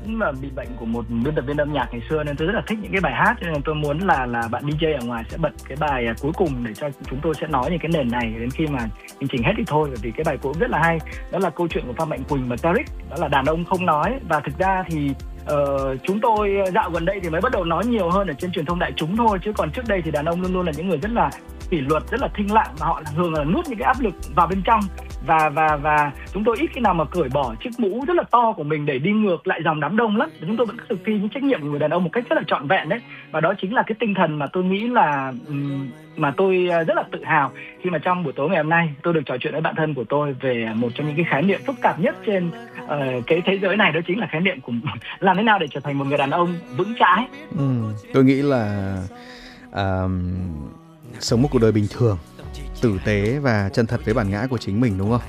cũng là bị bệnh của một biên tập viên âm nhạc ngày xưa, nên tôi rất là thích những cái bài hát, cho nên tôi muốn là bạn DJ ở ngoài sẽ bật cái bài cuối cùng để cho chúng tôi sẽ nói những cái nền này đến khi mà chương trình hết thì thôi. Bởi vì cái bài cũ rất là hay, đó là câu chuyện của Phan Mạnh Quỳnh và Taric, đó là đàn ông không nói. Và thực ra thì chúng tôi dạo gần đây thì mới bắt đầu nói nhiều hơn ở trên truyền thông đại chúng thôi, chứ còn trước đây thì đàn ông luôn luôn là những người rất là kỷ luật, rất là thinh lặng, mà họ thường là nuốt những cái áp lực vào bên trong, và chúng tôi ít khi nào mà cởi bỏ chiếc mũ rất là to của mình để đi ngược lại dòng đám đông lắm. Chúng tôi vẫn thực thi những trách nhiệm của người đàn ông một cách rất là trọn vẹn đấy, và đó chính là cái tinh thần mà tôi nghĩ là mà tôi rất là tự hào khi mà trong buổi tối ngày hôm nay tôi được trò chuyện với bạn thân của tôi về một trong những cái khái niệm phức tạp nhất trên cái thế giới này, đó chính là khái niệm của làm thế nào để trở thành một người đàn ông vững chãi. Tôi nghĩ là sống một cuộc đời bình thường, tử tế và chân thật với bản ngã của chính mình, đúng không?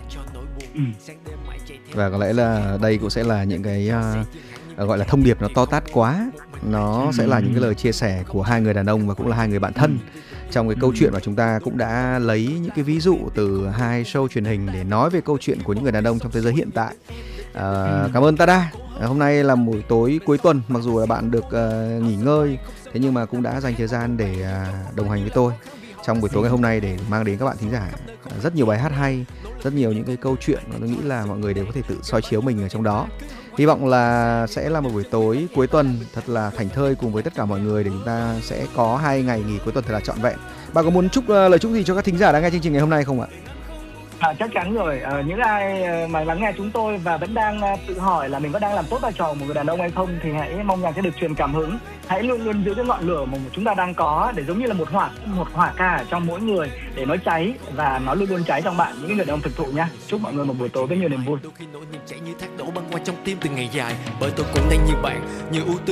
Và có lẽ là đây cũng sẽ là những cái gọi là thông điệp nó to tát quá. Nó sẽ là những cái lời chia sẻ của hai người đàn ông và cũng là hai người bạn thân trong cái câu chuyện mà chúng ta cũng đã lấy những cái ví dụ từ hai show truyền hình để nói về câu chuyện của những người đàn ông trong thế giới hiện tại. Cảm ơn Tada. Hôm nay là buổi tối cuối tuần, mặc dù là bạn được nghỉ ngơi, thế nhưng mà cũng đã dành thời gian để đồng hành với tôi trong buổi tối ngày hôm nay để mang đến các bạn thính giả rất nhiều bài hát hay, rất nhiều những cái câu chuyện mà tôi nghĩ là mọi người đều có thể tự soi chiếu mình ở trong đó. Hy vọng là sẽ là một buổi tối cuối tuần thật là thảnh thơi cùng với tất cả mọi người để chúng ta sẽ có 2 ngày nghỉ cuối tuần thật là trọn vẹn. Bạn có muốn chúc lời chúc gì cho các thính giả đang nghe chương trình ngày hôm nay không ạ? Chắc chắn rồi. Những ai mà lắng nghe chúng tôi và vẫn đang tự hỏi là mình có đang làm tốt vai trò của một người đàn ông hay không, thì hãy mong rằng sẽ được truyền cảm hứng. Hãy luôn luôn giữ cái ngọn lửa mà chúng ta đang có, để giống như là một hỏa ca ở trong mỗi người để nó cháy, và nó luôn luôn cháy trong bạn, những người đàn ông thực thụ nhá. Chúc mọi người một buổi tối với nhiều niềm vui. Đôi khi nỗi niềm chảy như thác đổ băng qua trong tim từ ngày dài, bởi tôi cũng đang như bạn, như ưu tư